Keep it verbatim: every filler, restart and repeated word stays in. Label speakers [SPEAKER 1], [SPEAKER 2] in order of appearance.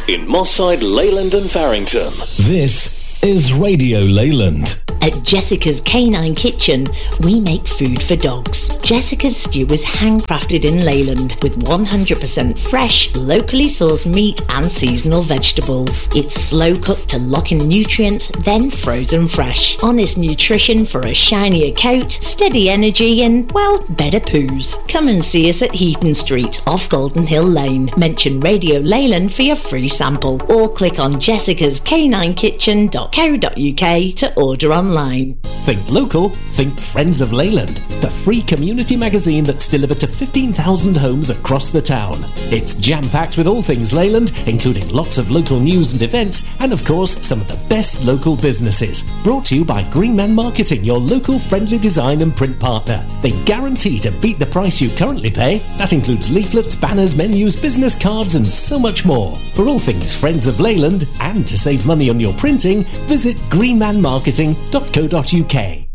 [SPEAKER 1] in Moss Side, Leyland and Farrington.
[SPEAKER 2] This is Radio Leyland.
[SPEAKER 3] At Jessica's Canine Kitchen, we make food for dogs. Jessica's stew is handcrafted in Leyland with one hundred percent fresh, locally sourced meat and seasonal vegetables. It's slow cooked to lock in nutrients, then frozen fresh. Honest nutrition for a shinier coat, steady energy and, well, better poos. Come and see us at Heaton Street, off Golden Hill Lane. Mention Radio Leyland for your free sample or click on jessicas canine kitchen dot co dot uk to order online.
[SPEAKER 4] Think local, think Friends of Leyland, the free community magazine that's delivered to fifteen thousand homes across the town. It's jam-packed with all things Leyland, including lots of local news and events, and of course, some of the best local businesses. Brought to you by Greenman Marketing, your local friendly design and print partner. They guarantee to beat the price you currently pay. That includes leaflets, banners, menus, business cards, and so much more. For all things Friends of Leyland, and to save money on your printing, visit greenman marketing dot co dot uk.